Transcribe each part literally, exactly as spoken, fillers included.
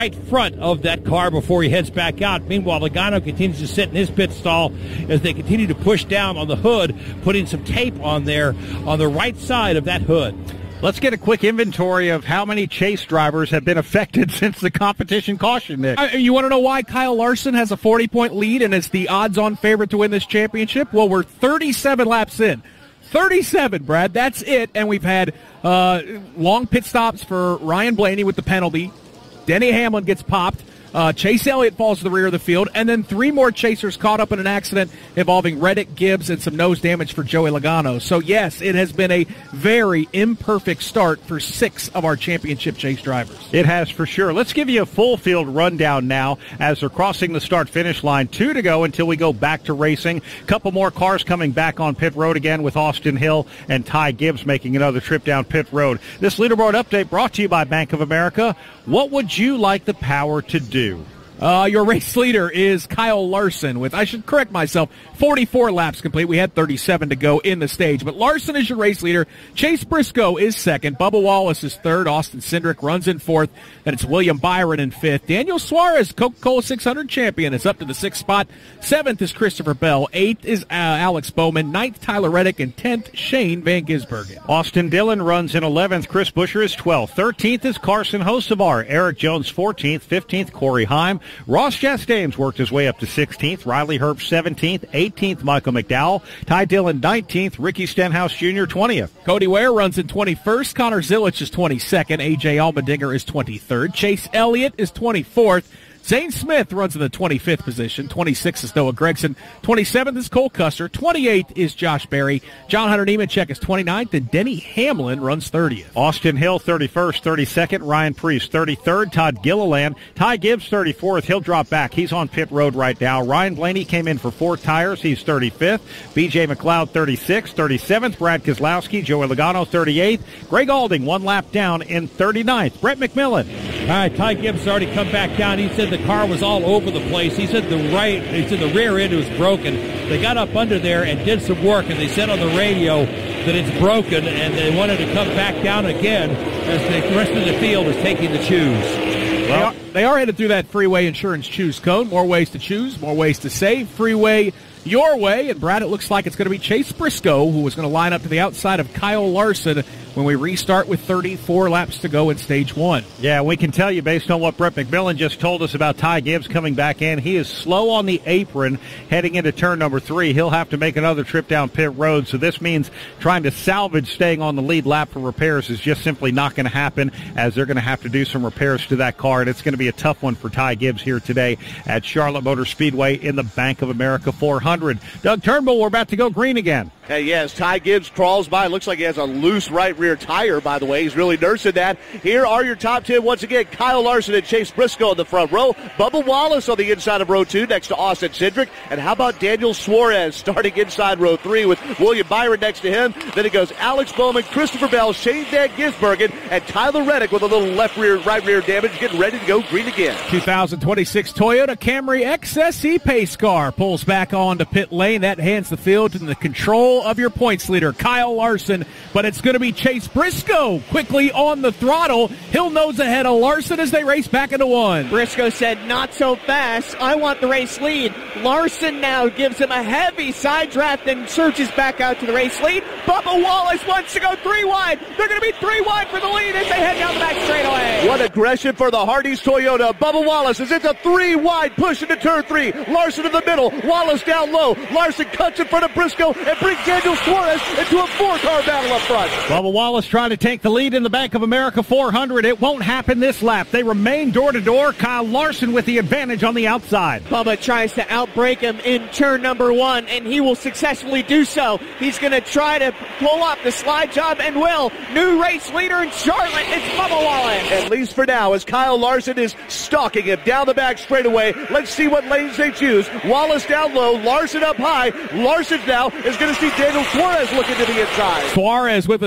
right front of that car before he heads back out. Meanwhile, Logano continues to sit in his pit stall as they continue to push down on the hood, putting some tape on there on the right side of that hood. Let's get a quick inventory of how many Chase drivers have been affected since the competition caution, Nick. Uh, you want to know why Kyle Larson has a forty-point lead and is the odds-on favorite to win this championship? Well, we're thirty-seven laps in. thirty-seven, Brad. That's it. And we've had uh, long pit stops for Ryan Blaney with the penalty. Denny Hamlin gets popped. Uh, Chase Elliott falls to the rear of the field. And then three more chasers caught up in an accident involving Reddick, Gibbs, and some nose damage for Joey Logano. So, yes, it has been a very imperfect start for six of our championship chase drivers. It has for sure. Let's give you a full field rundown now as they're crossing the start-finish line. Two to go until we go back to racing. A couple more cars coming back on pit road again with Austin Hill and Ty Gibbs making another trip down pit road. This leaderboard update brought to you by Bank of America. What would you like the power to do? Uh, your race leader is Kyle Larson with, I should correct myself, forty-four laps complete. We had thirty-seven to go in the stage. But Larson is your race leader. Chase Briscoe is second. Bubba Wallace is third. Austin Cindric runs in fourth. Then it's William Byron in fifth. Daniel Suarez, Coca-Cola six hundred champion, is up to the sixth spot. Seventh is Christopher Bell. Eighth is uh, Alex Bowman. Ninth, Tyler Reddick. And tenth, Shane Van Gisbergen. Austin Dillon runs in eleventh. Chris Buescher is twelfth. thirteenth is Carson Hocevar. Eric Jones fourteenth. fifteenth, Corey Heim. Ross Chastain's worked his way up to sixteenth. Riley Herbst seventeenth. eighteenth, Michael McDowell. Ty Dillon nineteenth. Ricky Stenhouse Junior twentieth. Cody Ware runs in twenty-first. Connor Zilich is twenty-second. A J Allmendinger is twenty-third. Chase Elliott is twenty-fourth. Zane Smith runs in the twenty-fifth position. twenty-sixth is Noah Gregson. twenty-seventh is Cole Custer. twenty-eighth is Josh Berry. John Hunter Nemechek is twenty-ninth, and Denny Hamlin runs thirtieth. Austin Hill thirty-first, thirty-second. Ryan Preece thirty-third. Todd Gilliland. Ty Gibbs thirty-fourth. He'll drop back. He's on pit road right now. Ryan Blaney came in for four tires. He's thirty-fifth. B J McLeod thirty-sixth. thirty-seventh. Brad Keselowski. Joey Logano thirty-eighth. Greg Alding one lap down in thirty-ninth. Brett McMillan. All right, Ty Gibbs has already come back down. He said the car was all over the place. He said the right, he said the rear end was broken. They got up under there and did some work, and they said on the radio that it's broken, and they wanted to come back down again as the rest of the field is taking the choose. Well, they are, they are headed through that Freeway Insurance Choose code. More ways to choose, more ways to save. Freeway your way. And, Brad, it looks like it's going to be Chase Briscoe who is going to line up to the outside of Kyle Larson when we restart with thirty-four laps to go in stage one. Yeah, we can tell you based on what Brett McMillan just told us about Ty Gibbs coming back in, he is slow on the apron heading into turn number three. He'll have to make another trip down pit road, so this means trying to salvage staying on the lead lap for repairs is just simply not going to happen, as they're going to have to do some repairs to that car, and it's going to be a tough one for Ty Gibbs here today at Charlotte Motor Speedway in the Bank of America four hundred. Doug Turnbull, we're about to go green again. Hey, yes, Ty Gibbs crawls by. Looks like he has a loose right rear tire, by the way. He's really nursing that. Here are your top ten. Once again, Kyle Larson and Chase Briscoe in the front row. Bubba Wallace on the inside of row two next to Austin Cindric. And how about Daniel Suarez starting inside row three with William Byron next to him. Then it goes Alex Bowman, Christopher Bell, Shane Van Gisbergen, and Tyler Reddick with a little left rear, right rear damage, getting ready to go green again. twenty twenty-six Toyota Camry X S E pace car pulls back onto pit lane. That hands the field in the control of your points leader, Kyle Larson. But it's going to be Chase Briscoe quickly on the throttle. He'll nose ahead of Larson as they race back into one. Briscoe said, not so fast. I want the race lead. Larson now gives him a heavy side draft and surges back out to the race lead. Bubba Wallace wants to go three wide. They're going to be three wide for the lead as they head down the back straightaway. What aggression for the Hardee's Toyota. Bubba Wallace is into three wide, push into turn three. Larson in the middle. Wallace down low. Larson cuts in front of Briscoe and brings Daniel Suarez into a four-car battle up front. Bubba Wallace trying to take the lead in the Bank of America four hundred. It won't happen this lap. They remain door-to-door. Kyle Larson with the advantage on the outside. Bubba tries to outbreak him in turn number one, and he will successfully do so. He's going to try to pull off the slide job and will. New race leader in Charlotte, it's Bubba Wallace. At least for now, as Kyle Larson is stalking him down the back straightaway. Let's see what lanes they choose. Wallace down low, Larson up high. Larson now is going to see Daniel Suarez look into the inside. Suarez with a strong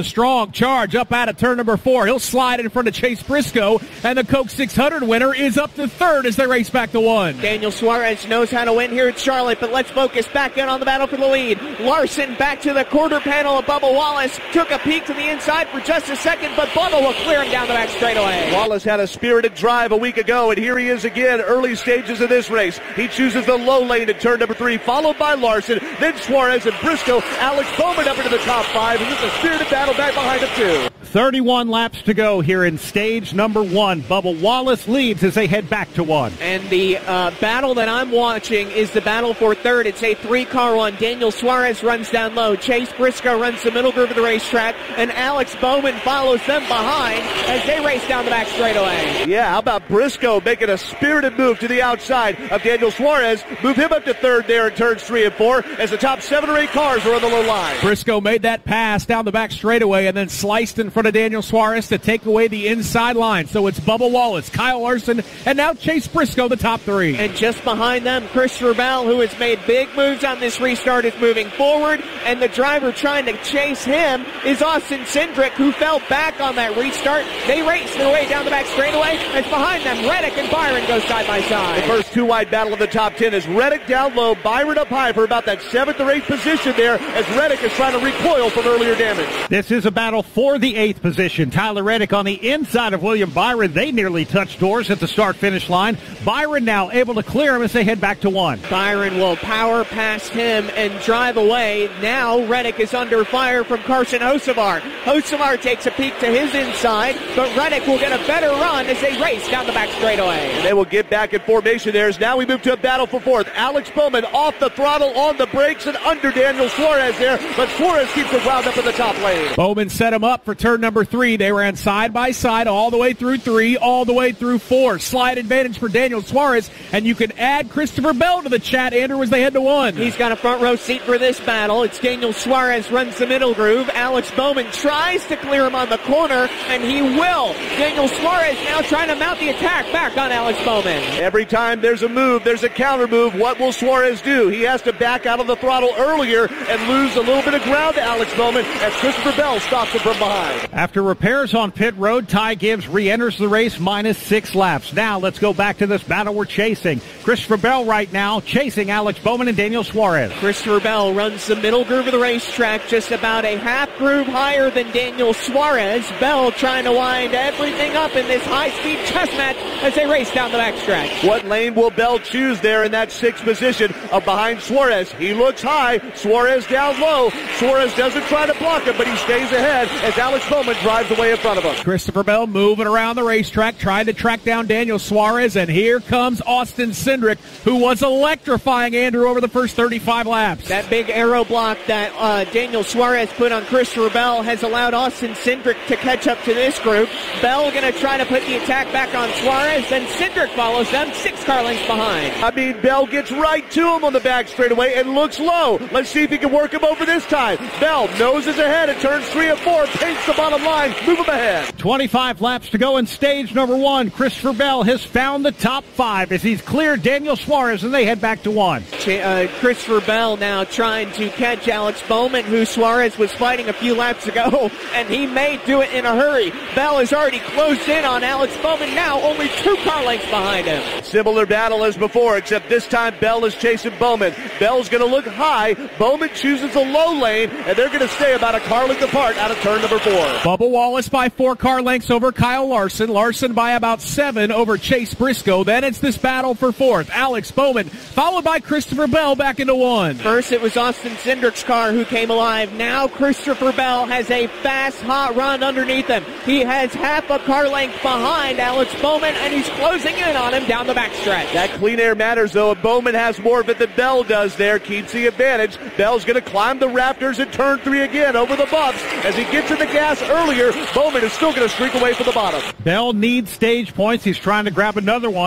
Long charge up out of turn number four. He'll slide in front of Chase Briscoe, and the Coke six hundred winner is up to third as they race back to one. Daniel Suarez knows how to win here at Charlotte, but let's focus back in on the battle for the lead. Larson back to the quarter panel of Bubba Wallace. Took a peek to the inside for just a second, but Bubba will clear him down the back straightaway. Wallace had a spirited drive a week ago, and here he is again, early stages of this race. He chooses the low lane in turn number three, followed by Larson, then Suarez and Briscoe. Alex Bowman up into the top five, and this is a spirited battle back behind him too. thirty-one laps to go here in stage number one. Bubba Wallace leads as they head back to one. And the uh, battle that I'm watching is the battle for third. It's a three-car one. Daniel Suarez runs down low. Chase Briscoe runs the middle groove of the racetrack, and Alex Bowman follows them behind as they race down the back straightaway. Yeah, how about Briscoe making a spirited move to the outside of Daniel Suarez, move him up to third there in turns three and four as the top seven or eight cars are on the low line. Briscoe made that pass down the back straightaway and then sliced in front of Daniel Suarez to take away the inside line. So it's Bubba Wallace, Kyle Larson, and now Chase Briscoe, the top three. And just behind them, Christopher Bell, who has made big moves on this restart, is moving forward, and the driver trying to chase him is Austin Cindric, who fell back on that restart. They race their way down the back straightaway, and behind them, Reddick and Byron go side by side. The first two-wide battle of the top ten is Reddick down low, Byron up high for about that seventh or eighth position there as Reddick is trying to recoil from earlier damage. This is a battle for the eighth position. Tyler Reddick on the inside of William Byron. They nearly touched doors at the start-finish line. Byron now able to clear him as they head back to one. Byron will power past him and drive away. Now Reddick is under fire from Carson Hocevar. Hocevar takes a peek to his inside, but Reddick will get a better run as they race down the back straightaway. And they will get back in formation there as now we move to a battle for fourth. Alex Bowman off the throttle, on the brakes, and under Daniel Suarez there, but Suarez keeps the ground up in the top lane. Bowman set him up for turn number three. They ran side by side all the way through three, all the way through four. Slide advantage for Daniel Suarez, and you can add Christopher Bell to the chat, Andrew, as they head to one. He's got a front row seat for this battle. It's Daniel Suarez runs the middle groove. Alex Bowman tries to clear him on the corner, and he will. Daniel Suarez now trying to mount the attack back on Alex Bowman. Every time there's a move, there's a counter move. What will Suarez do? He has to back out of the throttle earlier and lose a little bit of ground to Alex Bowman as Christopher Bell stops him from behind. After repairs on pit road, Ty Gibbs re-enters the race minus six laps. Now let's go back to this battle we're chasing. Christopher Bell right now chasing Alex Bowman and Daniel Suarez. Christopher Bell runs the middle groove of the racetrack, just about a half groove higher than Daniel Suarez. Bell trying to wind everything up in this high-speed chess match as they race down the backstretch. What lane will Bell choose there in that sixth position of behind Suarez? He looks high, Suarez down low. Suarez doesn't try to block him, but he stays ahead as Alex Bowman drives away in front of him. Christopher Bell moving around the racetrack, trying to track down Daniel Suarez, and here comes Austin Cindric, who was electrifying Andrew over the first thirty-five laps. That big aero block that uh, Daniel Suarez put on Christopher Bell has allowed Austin Cindric to catch up to this group. Bell going to try to put the attack back on Suarez, then Cindric follows them six car lengths behind. I mean, Bell gets right to him on the back straightaway and looks low. Let's see if he can work him over this time. Bell noses ahead at turns three and four, paints the bottom line, move him ahead. twenty-five laps to go in stage number one. Christopher Bell has found the top five as he's cleared Daniel Suarez and they head back to one. Uh, Christopher Bell now trying to catch Alex Bowman, who Suarez was fighting a few laps ago, and he may do it in a hurry. Bell has already closed in on Alex Bowman, now only two car lengths behind him. Similar battle as before, except this time Bell is chasing Bowman. Bell's going to look high. Bowman chooses the low lane, and they're going to stay about a car length apart out of turn number four. Bubba Wallace by four car lengths over Kyle Larson. Larson by about seven over Chase Briscoe. Then it's this battle for fourth. Alex Bowman, followed by Christopher Bell back into one. First it was Austin Cindric's car who came alive. Now Christopher Bell has a fast, hot run underneath him. He has half a car length behind Alex Bowman, and he's closing in on him down the backstretch. That clean air matters, though. If Bowman has more of it than Bell does there, keeps the advantage. Bell's going to climb the rafters in turn three again over the bumps. As he gets in the gas earlier, Bowman is still going to streak away from the bottom. Bell needs stage points. He's trying to grab another one.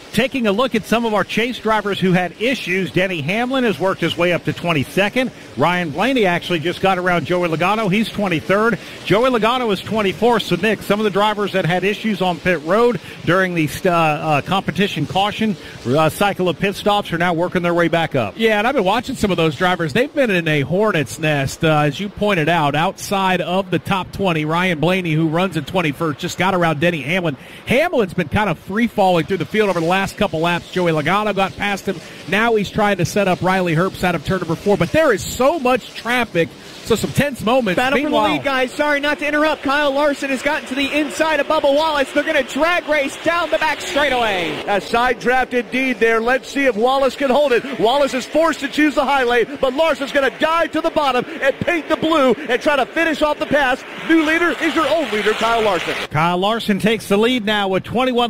Taking a look at some of our chase drivers who had issues, Denny Hamlin has worked his way up to twenty-second. Ryan Blaney actually just got around Joey Logano. He's twenty-third. Joey Logano is twenty-fourth. So, Nick, some of the drivers that had issues on pit road during the uh, uh, competition caution uh, cycle of pit stops are now working their way back up. Yeah, and I've been watching some of those drivers. They've been in a hornet's nest, uh, as you pointed out, outside of the top twenty. Ryan Blaney, who runs in twenty-first, just got around Denny Hamlin. Hamlin's been kind of free-falling through the field over the last couple laps. Joey Logano got past him. Now he's trying to set up Riley Herbst out of turn number four. But there is so much traffic, so some tense moments. Battle Meanwhile, for the lead, guys. Sorry not to interrupt. Kyle Larson has gotten to the inside of Bubba Wallace. They're going to drag race down the back straightaway. A side draft indeed there. Let's see if Wallace can hold it. Wallace is forced to choose the high lane, but Larson's going to dive to the bottom and paint the blue and try to finish off the pass. New leader is your old leader, Kyle Larson. Kyle Larson takes the lead now with twenty-one